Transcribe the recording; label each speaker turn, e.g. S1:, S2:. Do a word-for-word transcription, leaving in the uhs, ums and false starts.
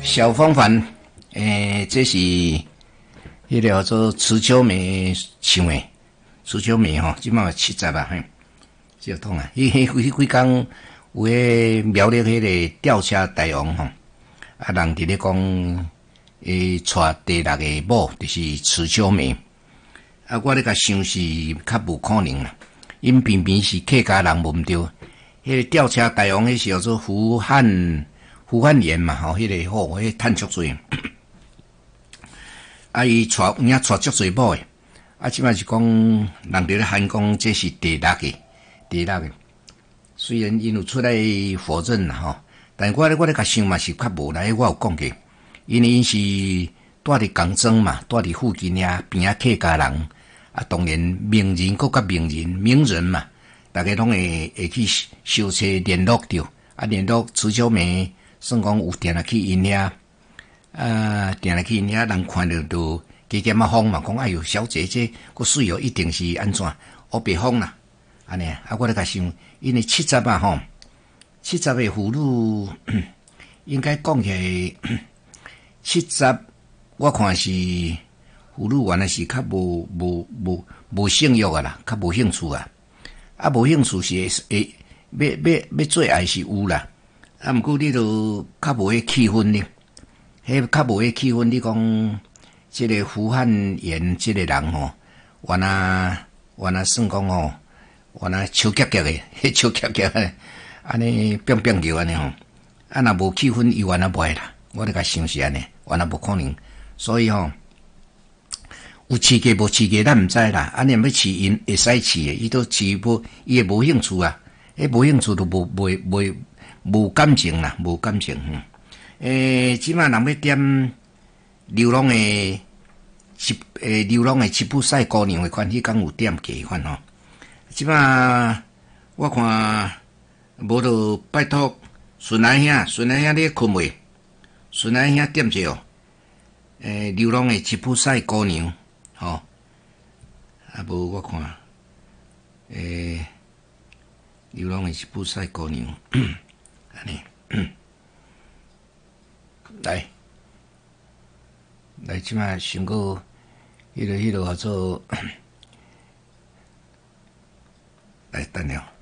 S1: 小风帆，诶，这是迄个叫做池秋梅唱诶，池秋梅吼，即满七十啊，嘿，这痛啊！迄迄几几工有迄苗栗迄个吊车大王吼，啊，人伫咧讲，诶，带第六个某就是池秋梅，啊，我咧甲想是较无可能啦，因偏偏是客家人无毋对，迄个吊车大王迄是叫做胡汉。胡汉言嘛，吼，迄、那个好，迄趁足多，啊，伊带有影带足多某诶，啊，即摆是讲人伫咧喊讲这是第六个，第六个。虽然因有出来否认啦，吼，但我咧我咧甲想嘛是较无啦，我有讲过，因为因是住伫港庄嘛，住伫附近遐边仔客家人，啊，当然名人搁较名人名人嘛，大家拢会会去相互联络着，啊，联络池秋梅。算讲有定来去因遐，啊，定来去因遐，人看着都加减啊风嘛，讲哎哟，小姐姐个水哦，一定是安怎？黑白风啦，安尼啊，我咧甲想，因为七十啊吼，七十的妇女应该讲起来，七十我看是妇女原来是较无无无无性欲啊啦，较无兴趣啊，啊无兴趣是会要要要做爱是有啦。啊，毋过你都较无迄气氛呢，迄较无迄气氛。你讲，即个胡汉言即个人吼，原来原来算讲吼，原来笑夹夹诶，迄笑夹夹诶，安尼变变叫安尼吼，啊若无气氛，伊原来袂啦。我咧甲想是安尼，原来无可能。所以吼，有饲鸡无饲鸡，咱毋知啦。安尼要饲因会使饲诶，伊都饲无，伊也无兴趣啊。迄无兴趣都无袂袂。无感情啦，无感情。嗯，诶，即摆人要点流浪诶七诶流浪诶七步赛姑娘诶款，迄讲有点计款吼。即摆我看无就拜托顺来兄，顺来兄你困未？顺来兄点者哦。诶，流浪诶七步赛姑娘，吼、哦，啊无我看，诶，流浪诶七步赛姑娘。安尼，来，来，即摆想个，迄个、迄个叫做，来等了。